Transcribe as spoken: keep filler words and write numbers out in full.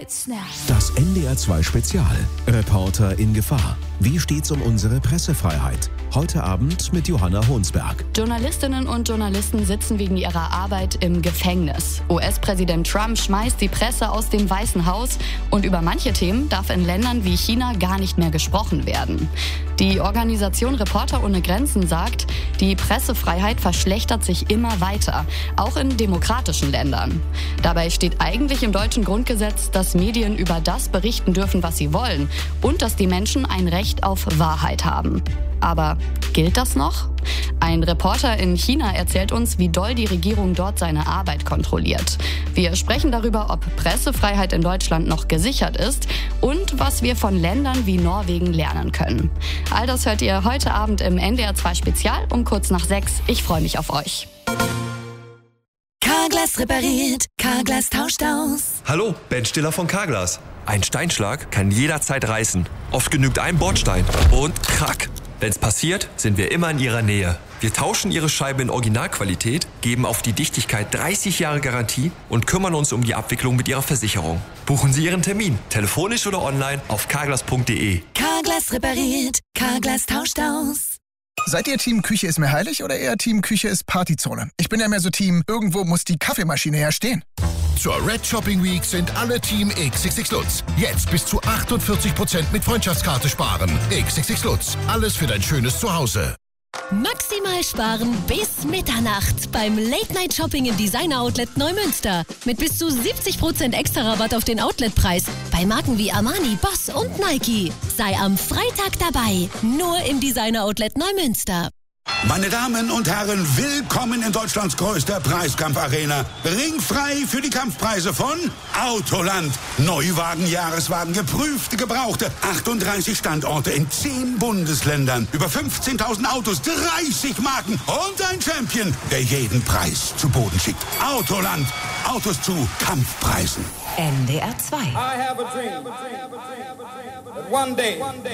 It's now. Das N D R zwei Spezial. Reporter in Gefahr. Wie steht's um unsere Pressefreiheit? Heute Abend mit Johanna Honsberg. Journalistinnen und Journalisten sitzen wegen ihrer Arbeit im Gefängnis. U S-Präsident Trump schmeißt die Presse aus dem Weißen Haus und über manche Themen darf in Ländern wie China gar nicht mehr gesprochen werden. Die Organisation Reporter ohne Grenzen sagt, die Pressefreiheit verschlechtert sich immer weiter, auch in demokratischen Ländern. Dabei steht eigentlich im deutschen Grundgesetz, dass Medien über das berichten dürfen, was sie wollen und dass die Menschen ein Recht auf Wahrheit haben. Aber gilt das noch? Ein Reporter in China erzählt uns, wie doll die Regierung dort seine Arbeit kontrolliert. Wir sprechen darüber, ob Pressefreiheit in Deutschland noch gesichert ist und was wir von Ländern wie Norwegen lernen können. All das hört ihr heute Abend im N D R zwei Spezial um kurz nach sechs. Ich freue mich auf euch. Carglass repariert, Carglass tauscht aus. Hallo, Ben Stiller von Carglass. Ein Steinschlag kann jederzeit reißen. Oft genügt ein Bordstein und krack. Wenn's passiert, sind wir immer in Ihrer Nähe. Wir tauschen Ihre Scheibe in Originalqualität, geben auf die Dichtigkeit dreißig Jahre Garantie und kümmern uns um die Abwicklung mit Ihrer Versicherung. Buchen Sie Ihren Termin, telefonisch oder online auf carglass punkt de. Carglass repariert, Carglass tauscht aus. Seid ihr Team Küche ist mir heilig oder eher Team Küche ist Partyzone? Ich bin ja mehr so Team, irgendwo muss die Kaffeemaschine ja stehen. Zur Red Shopping Week sind alle Team X X X Lutz. Jetzt bis zu achtundvierzig Prozent mit Freundschaftskarte sparen. X X X Lutz. Alles für dein schönes Zuhause. Maximal sparen bis Mitternacht beim Late-Night-Shopping im Designer-Outlet Neumünster. Mit bis zu siebzig Prozent extra Rabatt auf den Outletpreis bei Marken wie Armani, Boss und Nike. Sei am Freitag dabei, nur im Designer-Outlet Neumünster. Meine Damen und Herren, willkommen in Deutschlands größter Preiskampfarena. Ringfrei für die Kampfpreise von Autoland. Neuwagen, Jahreswagen, geprüfte, gebrauchte. achtunddreißig Standorte in zehn Bundesländern. Über fünfzehntausend Autos, dreißig Marken und ein Champion, der jeden Preis zu Boden schickt. Autoland. Autos zu Kampfpreisen. N D R zwei. I have a dream that one day